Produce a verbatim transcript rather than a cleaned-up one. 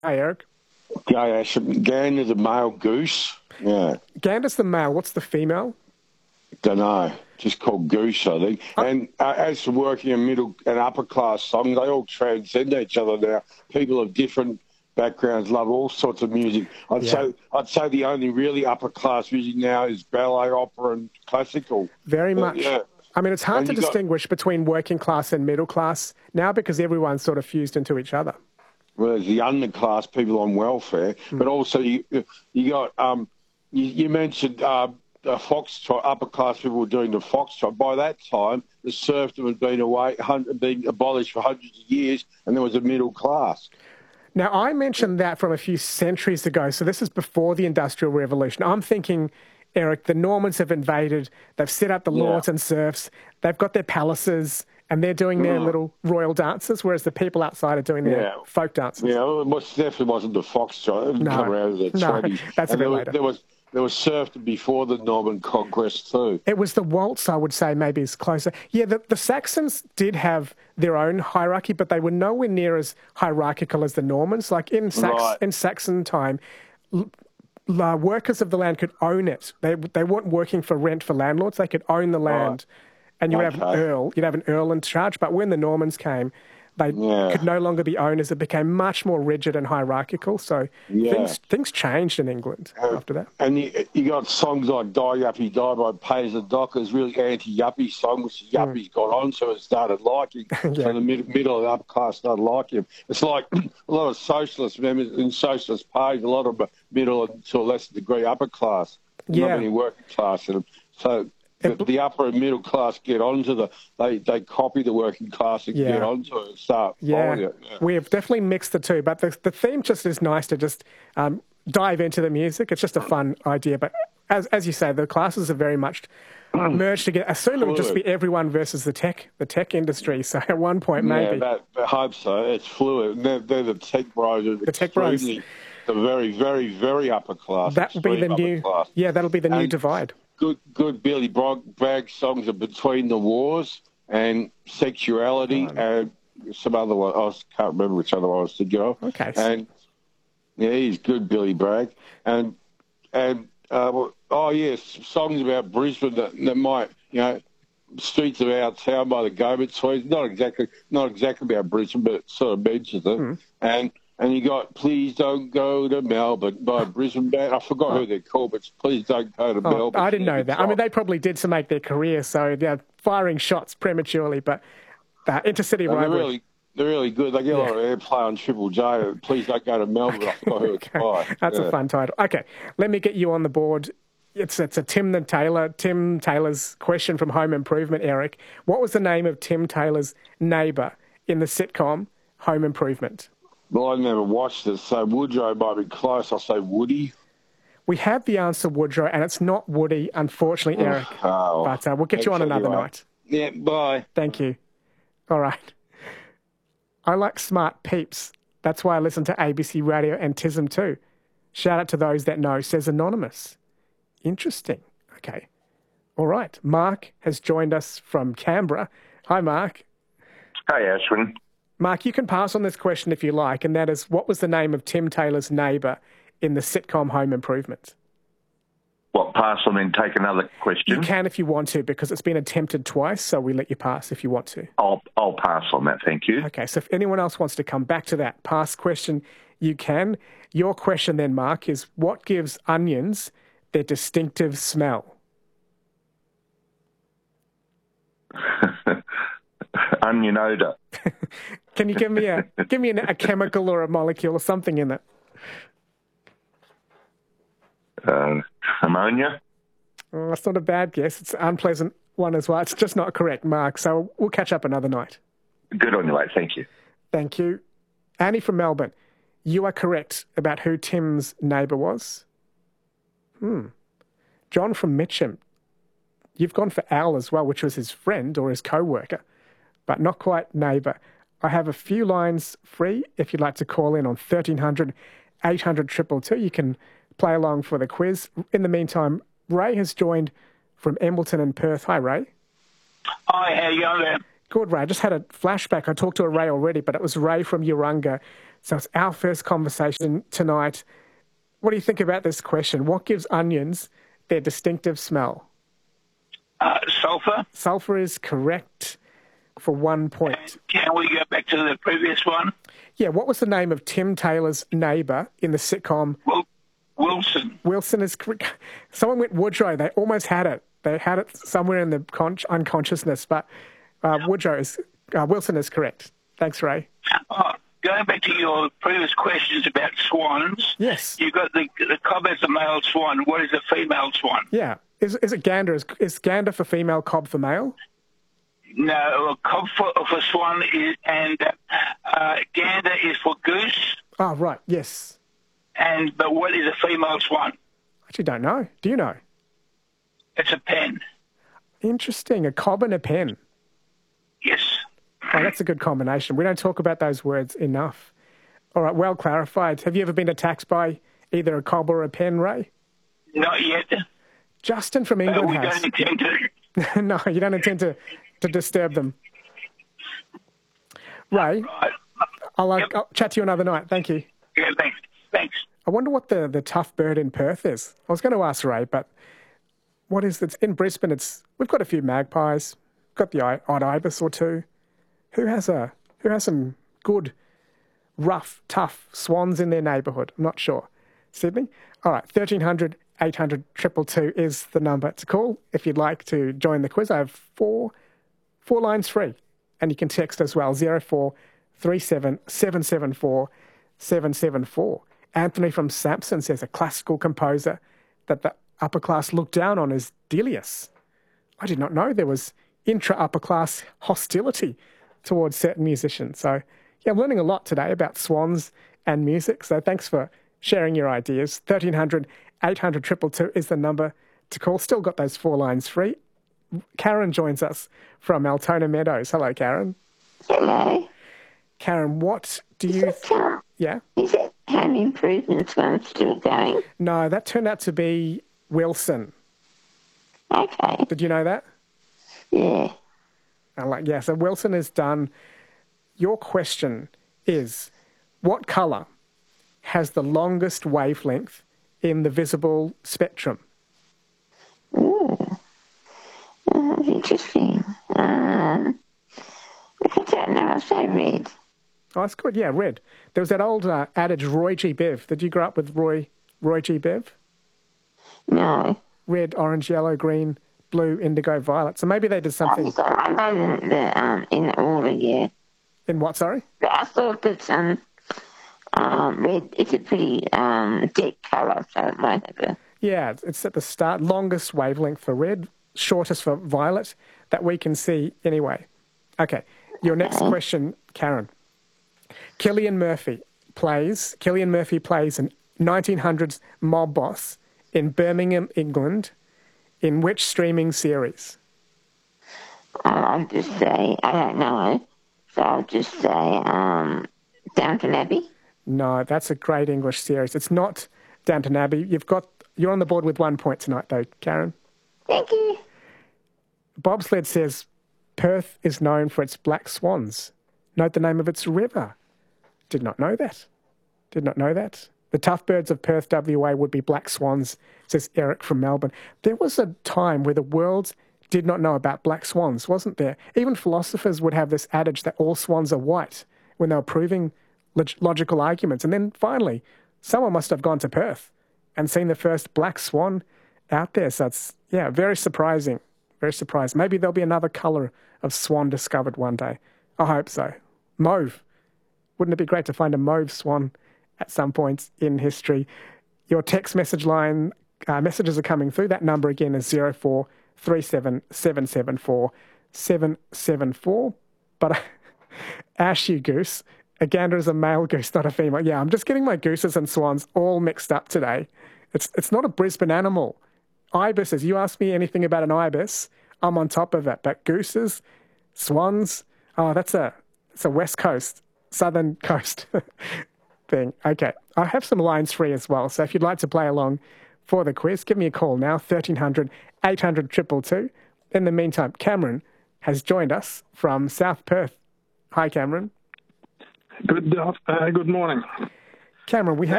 Hey, Eric. Yeah, yeah, so gander the male goose. Yeah, Gander's the male. What's the female? don't know. Just called goose, I think. Uh, And uh, as for working in middle and upper class songs, they all transcend each other now. People of different backgrounds love all sorts of music. I'd yeah, say I'd say the only really upper class music now is ballet, opera, and classical. very But much. yeah, I mean, it's hard and to you got distinguish between working class and middle class now because everyone's sort of fused into each other. well, there's the underclass people on welfare, Mm. but also you you got um you, you mentioned uh, the foxtrot, upper class people were doing the foxtrot. By that time, the serfdom had been away, hun- been abolished for hundreds of years, and there was a middle class. Now, I mentioned that from a few centuries ago, so this is before the Industrial Revolution. I'm thinking, Eric, the Normans have invaded, they've set up the Yeah. lords and serfs, they've got their palaces, and they're doing their Mm. little royal dances, whereas the people outside are doing their Yeah. folk dances. Yeah, it most definitely wasn't the foxtrot. It didn't come No, around in the no, twenties. that's a And bit there was, later. there was there was serfdom before the Norman conquest too. It was the waltz, I would say, maybe is closer. Yeah, the, the Saxons did have their own hierarchy, but they were nowhere near as hierarchical as the Normans. Like in Sax, Right. in Saxon time, l- l- workers of the land could own it. They they weren't working for rent for landlords. They could own the Right. land, and you would have an Okay. earl. You'd have an earl in charge. But when the Normans came, they could Yeah. no longer be owners. It became much more rigid and hierarchical. So Yeah. things things changed in England Uh, after that. and you, you got songs like Die Yuppie Die by Pays the Dockers, really anti-yuppie song, which the Mm. yuppies got onto and started liking. Yeah. So the mid, middle and upper class started liking him. It's like a lot of socialist members in socialist parties, a lot of them are middle and to a lesser degree upper class. Yeah. Not many working class in them. So the, It- the upper and middle class get onto the, they, they copy the working class and Yeah. get onto it and start Yeah, following it. Yeah. we have definitely mixed the two, but the, the theme just is nice to just um, dive into the music. It's just a fun idea, but as as you say, the classes are very much merged together. Soon it'll just be Fluid. everyone versus the tech, the tech industry. So at one point, Yeah, maybe that, I hope so. It's fluid. And They're, they're the tech bros. are the tech bros. extremely- The very, very, very upper class. That will be the extreme upper new. class. Yeah, that'll be the new And divide. Good, good Billy Bragg, Bragg songs are Between the Wars and Sexuality and some other one. I just can't remember which other one I was thinking of. Okay. And yeah, he's good, Billy Bragg. And and uh, well, oh yes, songs about Brisbane that, that might, you know, streets of our town by the go-betweens. Not exactly, not exactly about Brisbane, but it sort of mentions it. Hmm. And and you got Please Don't Go to Melbourne by Brisbane band. I forgot who they're called, but Please Don't Go to Oh, Melbourne. I didn't know Good that. I mean, song. they probably did to make their career, so they're firing shots prematurely. But uh, intercity And they're rivalry. really, they're really good. They get a lot of airplay on Triple J. Please Don't Go to Melbourne. I forgot who it's by. That's Yeah. a fun title. Okay, let me get you on the board. It's it's a Tim the Taylor, Tim Taylor's question from Home Improvement, Eric. What was the name of Tim Taylor's neighbour in the sitcom Home Improvement? Well, I never watched it, so Woodrow might be close. I'll say Woody. We have the answer, Woodrow, and it's not Woody, unfortunately, Eric. Oh, But uh, we'll get you on thanks another anyway. night. Yeah, bye. Thank you. All right. I like smart peeps. That's why I listen to A B C Radio and T I S M too. Shout out to those that know, says Anonymous. Interesting. Okay. All right. Mark has joined us from Canberra. Hi, Mark. Hey, Ashwin. Mark, you can pass on this question if you like, and that is, what was the name of Tim Taylor's neighbour in the sitcom Home Improvement? What, pass on and take another question? You can if you want to, because it's been attempted twice, so we let you pass if you want to. I'll, I'll pass on that, thank you. Okay, so if anyone else wants to come back to that past question, you can. Your question then, Mark, is what gives onions their distinctive smell? Onion odour. Can you give me a give me an, a chemical or a molecule or something in it? Uh, ammonia. Oh, that's not a bad guess. It's an unpleasant one as well. It's just not correct, Mark. So we'll catch up another night. Good on you, mate. Thank you. Thank you. Annie from Melbourne, you are correct about who Tim's neighbour was. Hmm. John from Mitcham, you've gone for Al as well, which was his friend or his co-worker, but not quite neighbour. I have a few lines free if you'd like to call in on thirteen hundred, eight hundred, two two two. You can play along for the quiz. In the meantime, Ray has joined from Embleton and Perth. Hi, Ray. Hi, how you going? Good, Ray. I just had a flashback. I talked to a Ray already, but it was Ray from Urunga So it's our first conversation tonight. What do you think about this question? What gives onions their distinctive smell? Uh, sulfur. Sulfur is correct for one point. Can we go back to the previous one? Yeah, what was the name of Tim Taylor's neighbour in the sitcom? Wil- Wilson. Wilson is correct. Someone went Woodrow. They almost had it. They had it somewhere in the con- unconsciousness, but uh, Woodrow is, uh, Wilson is correct. Thanks, Ray. Oh, going back to your previous questions about swans. Yes. You've got the, the cob as a male swan. What is a female swan? Yeah. Is, is it gander? Is, is gander for female, cob for male? No, a cob for, for swan is, and uh, gander is for goose. Oh, right. Yes. And but what is a female swan? Actually, don't know. Do you know? It's a pen. Interesting. A cob and a pen. Yes. Oh, that's a good combination. We don't talk about those words enough. All right, well clarified. Have you ever been attacked by either a cob or a pen, Ray? Not yet. Justin from But England we has. don't intend to. No, you don't intend to, to disturb them. Ray, Right. I'll, uh, Yep. I'll chat to you another night. Thank you. Yeah, thanks. Thanks. I wonder what the, the tough bird in Perth is. I was going to ask Ray, but what is it? In Brisbane, it's we've got a few magpies. We've got the i- odd ibis or two. Who has a who has some good, rough, tough swans in their neighbourhood? I'm not sure. Sydney? All right, thirteen hundred, eight hundred, two two two is the number to call if you'd like to join the quiz. I have four, four lines free, and you can text as well, zero four three seven seven seven four seven seven four. Anthony from Sampson says a classical composer that the upper class looked down on is Delius. I did not know there was intra-upper class hostility towards certain musicians. So, yeah, I'm learning a lot today about swans and music. So thanks for sharing your ideas. thirteen hundred, eight hundred, two two two is the number to call. Still got those four lines free. Karen joins us from Altona Meadows. Hello, Karen. Hello. Karen, what do you... Is that, um, Yeah? is that home improvements one still going? No, that turned out to be Wilson. Okay. Did you know that? Yeah. I like, yeah, so Wilson is done. Your question is, what colour has the longest wavelength in the visible spectrum? Ooh. Oh, that's interesting. Um, if I don't know, I'll say red. Oh, that's good. Yeah, red. There was that old uh, adage, Roy G. Biv. Did you grow up with Roy Roy G. Biv? No. Red, orange, yellow, green, blue, indigo, violet. So maybe they did something... So I know the, the, um, in the order, yeah. In what, sorry? But I thought that um, um, red is a pretty um, deep colour, so it might have a... Yeah, it's at the start. Longest wavelength for red, shortest for violet, that we can see anyway. Okay, your next question, Karen. Cillian Murphy plays, Cillian Murphy plays an nineteen hundreds mob boss in Birmingham, England, in which streaming series? I'll just say, I don't know, so I'll just say um, Downton Abbey. No, that's a great English series. It's not Downton Abbey. You've got, you're on the board with one point tonight, though, Karen. Thank you. Bobsled says Perth is known for its black swans. Note the name of its river. Did not know that. Did not know that. The tough birds of Perth, W A, would be black swans, says Eric from Melbourne. There was a time where the world did not know about black swans, wasn't there? Even philosophers would have this adage that all swans are white when they were proving log- logical arguments. And then finally, someone must have gone to Perth and seen the first black swan out there. So it's, yeah, very surprising. Very surprised. Maybe there'll be another colour of swan discovered one day. I hope so. Mauve. Wouldn't it be great to find a mauve swan at some point in history? Your text message line, uh, messages are coming through. That number again is zero four three seven seven seven four seven seven four. But Ash, you goose, a gander is a male goose, not a female. Yeah, I'm just getting my gooses and swans all mixed up today. It's it's not a Brisbane animal. Ibises, you ask me anything about an ibis, I'm on top of it. But gooses, swans, oh, that's a, it's a West Coast, Southern Coast thing. Okay, I have some lines free as well. So if you'd like to play along for the quiz, give me a call now, thirteen hundred, eight hundred, two two two. In the meantime, Cameron has joined us from South Perth. Hi, Cameron. Good uh, good morning. Cameron, we have